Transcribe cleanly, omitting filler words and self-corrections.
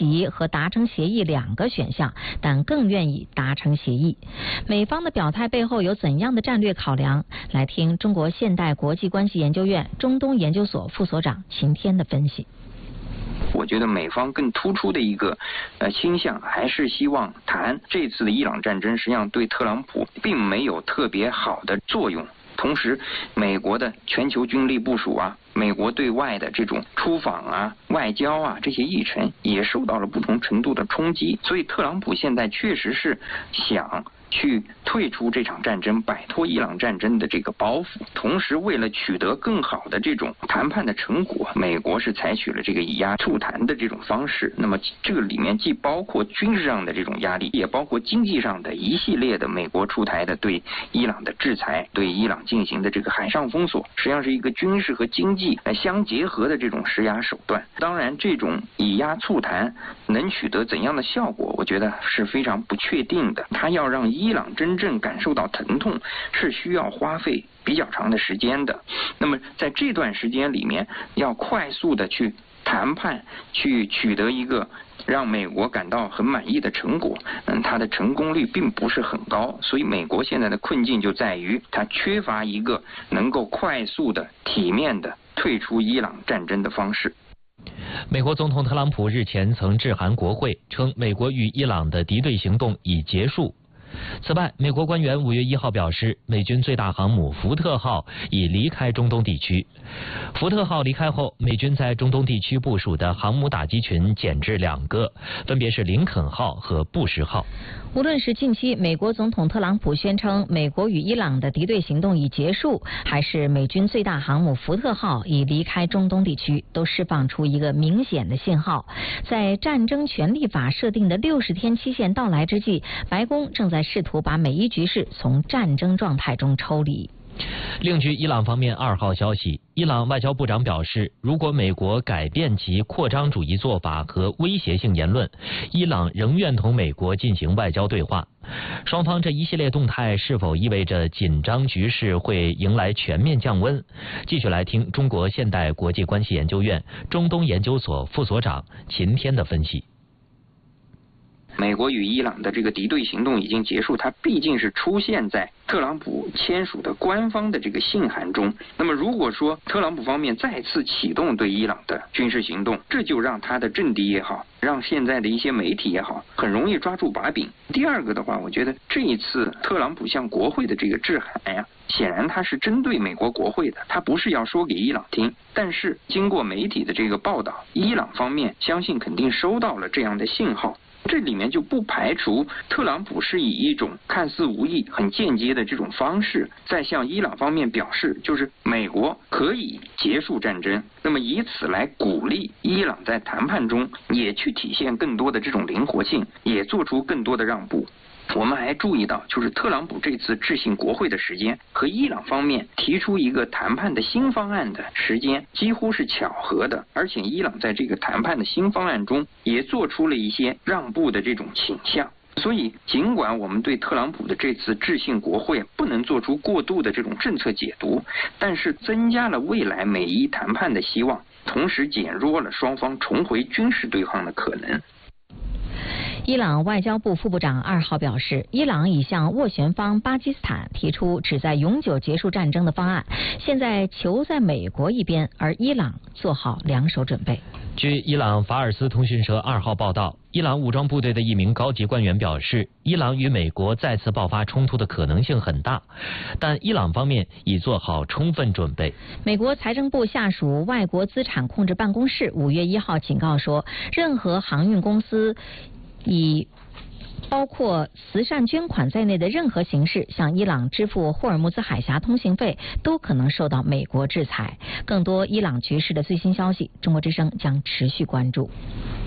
及和达成协议两个选项，但更愿意达成协议。美方的表态背后有怎样的战略考量？来听中国现代国际关系研究院中东研究所副所长秦天的分析。 我觉得美方更突出的一个倾向还是希望谈这次的伊朗战争，实际上对特朗普并没有特别好的作用。同时，美国的全球军力部署啊，美国对外的这种出访啊、外交啊这些议程也受到了不同程度的冲击。所以，特朗普现在确实是想去退出这场战争，摆脱伊朗战争的这个包袱。同时，为了取得更好的这种谈判的成果，美国是采取了这个以压促谈的这种方式。那么这个里面既包括军事上的这种压力，也包括经济上的一系列的美国出台的对伊朗的制裁，对伊朗进行的这个海上封锁，实际上是一个军事和经济相结合的这种施压手段。当然，这种以压促谈能取得怎样的效果，我觉得是非常不确定的。它要让伊朗真正感受到疼痛，是需要花费比较长的时间的。那么在这段时间里面，要快速的去谈判，去取得一个让美国感到很满意的成果，它的成功率并不是很高。所以美国现在的困境就在于它缺乏一个能够快速的、体面的退出伊朗战争的方式。 美国总统特朗普日前曾致函国会，称美国与伊朗的敌对行动已结束。此外，美国官员5月1号表示，美军最大航母福特号已离开中东地区。福特号离开后，美军在中东地区部署的航母打击群减至2个，分别是林肯号和布什号。 无论是近期美国总统特朗普宣称美国与伊朗的敌对行动已结束，还是美军最大航母福特号已离开中东地区，都释放出一个明显的信号。在战争权利法设定的60天期限到来之际，白宫正在试图把美伊局势从战争状态中抽离。 另据伊朗方面2号消息，伊朗外交部长表示，如果美国改变其扩张主义做法和威胁性言论，伊朗仍愿同美国进行外交对话。双方这一系列动态是否意味着紧张局势会迎来全面降温？继续来听中国现代国际关系研究院中东研究所副所长秦天的分析。 美国与伊朗的这个敌对行动已经结束，它毕竟是出现在特朗普签署的官方的这个信函中。那么如果说特朗普方面再次启动对伊朗的军事行动，这就让他的政敌也好，让现在的一些媒体也好，很容易抓住把柄。第二个的话，我觉得这一次特朗普向国会的这个致函呀，显然他是针对美国国会的，他不是要说给伊朗听。但是经过媒体的这个报道，伊朗方面相信肯定收到了这样的信号。这里面就不排除特朗普是以一种看似无意、很间接的这种方式，在向伊朗方面表示，就是美国可以结束战争，那么以此来鼓励伊朗在谈判中也去体现更多的这种灵活性，也做出更多的让步。我们还注意到，就是特朗普这次致信国会的时间和伊朗方面提出一个谈判的新方案的时间几乎是巧合的，而且伊朗在这个谈判的新方案中也做出了一些让步的这种倾向。所以尽管我们对特朗普的这次致信国会不能做出过度的这种政策解读，但是增加了未来美伊谈判的希望，同时减弱了双方重回军事对抗的可能。 伊朗外交部副部长2号表示，伊朗已向斡旋方巴基斯坦提出旨在永久结束战争的方案，现在球在美国一边，而伊朗做好两手准备。 据伊朗法尔斯通讯社2号报道，伊朗武装部队的一名高级官员表示，伊朗与美国再次爆发冲突的可能性很大，但伊朗方面已做好充分准备。 美国财政部下属外国资产控制办公室5月1号警告说，任何航运公司以包括慈善捐款在内的任何形式向伊朗支付霍尔木兹海峡通行费，都可能受到美国制裁。更多伊朗局势的最新消息，中国之声将持续关注。